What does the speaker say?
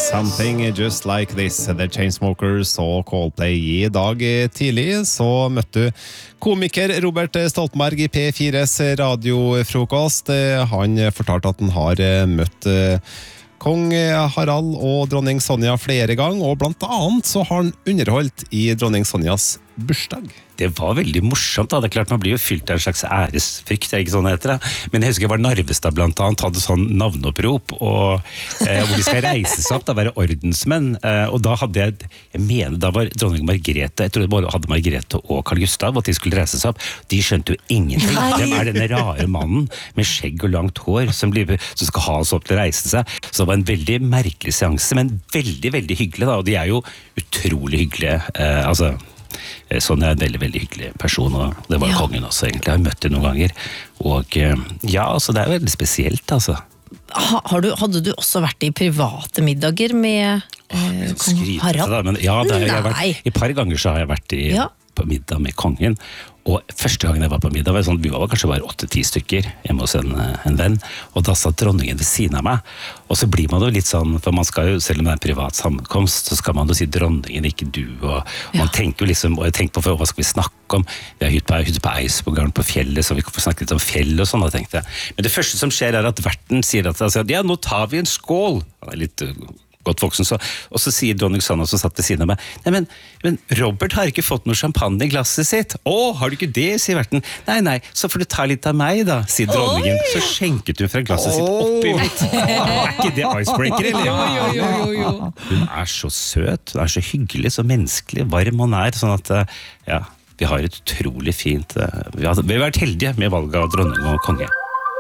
Something Just Like This, The Chainsmokers og Coldplay. I dag tidlig så møtte du komiker Robert Stoltenberg i P4s radiofrokost. Han fortalte at han har møtt kong Harald og dronning Sonja flere ganger, og blant annet så har han underholdt i dronning Sonjas bursdag. Det var veldig morsomt da, det klart man blir jo fylt av en slags æresfrykt, ikke sånn heter det. Men jeg husker jeg var Narvestad blant annet, hadde sånn navneopprop, og hvor de skal reise seg opp, da være ordensmenn, og da hadde jeg mener da var dronning Margrethe, jeg tror det både hadde Margrethe og Carl Gustav, at de skulle reise seg opp, de skjønte jo ingenting. Hvem denne rare mannen med skjegg og langt hår som skal ha oss opp til å reise seg? Så det var en veldig merkelig seanse, men veldig, veldig hyggelig da, og de er jo utrolig hyggelige, Sånn en veldig, veldig hyggelig person, og det var kongen også egentlig, jeg har møtt det noen ganger, og ja, altså det veldig spesielt, altså. Hadde du også vært i private middager med kong Harald? Men, ja, jeg har vært, i par ganger så har jeg vært på middag med kongen, og første gangen jeg var på middag, var sånn, vi var kanskje bare 8-10 stykker hjemme hos en venn, og da satt dronningen ved siden av meg, og så blir man jo litt sånn, for man skal jo, selv om det en privat sammenkomst, så skal man jo si dronningen, ikke du, og man tenker jo liksom, og jeg tenker på hva skal vi snakke om, vi har hytte på Eidsvåggarden på fjellet, så vi kan få snakke litt om fjellet og sånn, da tenkte jeg. Men det første som skjer at verten sier at ja, nå tar vi en skål, han litt godt voksen, og så sier dronning Sonja som satt ved siden av meg, nei, men Robert har ikke fått noe champagne i glasset sitt. Har du ikke det, sier verten. Nei, så får du ta litt av meg da, sier dronningen. Så skjenket hun fra glasset sitt oppi mitt. Ikke det icebreaker, eller? Jo. Hun så søt, hun så hyggelig, så menneskelig, varm hun sånn at, ja, vi har et utrolig fint, vi har vært heldige med valget av dronning og konge.